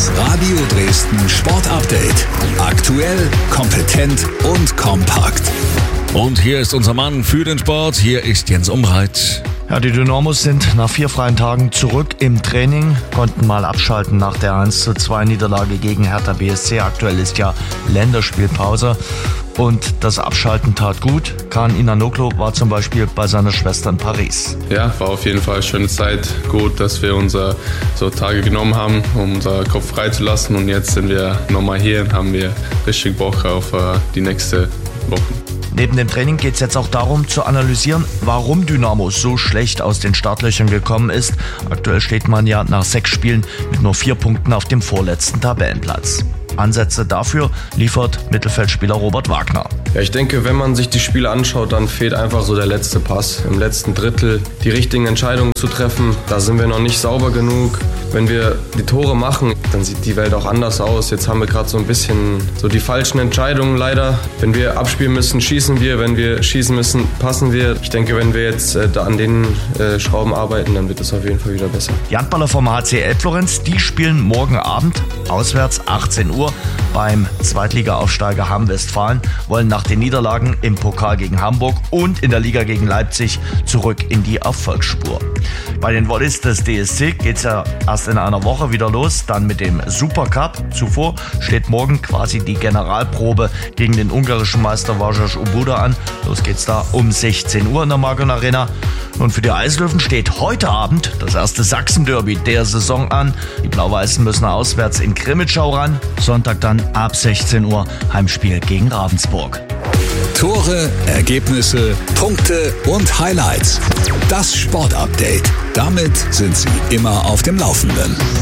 Das Radio Dresden Sport Update. Aktuell, kompetent und kompakt. Und hier ist unser Mann für den Sport. Hier ist Jens Umbreit. Ja, die Dynamos sind nach 4 freien Tagen zurück im Training, konnten mal abschalten nach der 1:2 Niederlage gegen Hertha BSC. Aktuell ist ja Länderspielpause und das Abschalten tat gut. Kaan Inanoglu war zum Beispiel bei seiner Schwester in Paris. Ja, war auf jeden Fall eine schöne Zeit. Gut, dass wir unsere Tage genommen haben, um unseren Kopf freizulassen. Und jetzt sind wir nochmal hier und haben wir richtig Bock auf die nächste Woche. Neben dem Training geht es jetzt auch darum zu analysieren, warum Dynamo so schlecht aus den Startlöchern gekommen ist. Aktuell steht man ja nach 6 Spielen mit nur 4 Punkten auf dem vorletzten Tabellenplatz. Ansätze dafür liefert Mittelfeldspieler Robert Wagner. Ja, ich denke, wenn man sich die Spiele anschaut, dann fehlt einfach so der letzte Pass. Im letzten Drittel die richtigen Entscheidungen zu treffen, da sind wir noch nicht sauber genug. Wenn wir die Tore machen, dann sieht die Welt auch anders aus. Jetzt haben wir gerade so ein bisschen so die falschen Entscheidungen leider. Wenn wir abspielen müssen, schießen wir. Wenn wir schießen müssen, passen wir. Ich denke, wenn wir jetzt da an den Schrauben arbeiten, dann wird es auf jeden Fall wieder besser. Die Handballer vom HC Elbflorenz, die spielen morgen Abend auswärts 18 Uhr beim Zweitliga-Aufsteiger Hamm Westfalen, wollen nach den Niederlagen im Pokal gegen Hamburg und in der Liga gegen Leipzig zurück in die Erfolgsspur. Bei den Volleys des DSC geht es ja erst in einer Woche wieder los, dann mit dem Supercup. Zuvor steht morgen quasi die Generalprobe gegen den ungarischen Meister Vasas Obuda an. Los geht's da um 16 Uhr in der Margon Arena. Und für die Eislöwen steht heute Abend das erste Sachsen-Derby der Saison an. Die Blau-Weißen müssen auswärts in Krimitschau ran. Sonntag dann ab 16 Uhr Heimspiel gegen Ravensburg. Tore, Ergebnisse, Punkte und Highlights. Das Sport Update. Damit sind Sie immer auf dem Laufenden.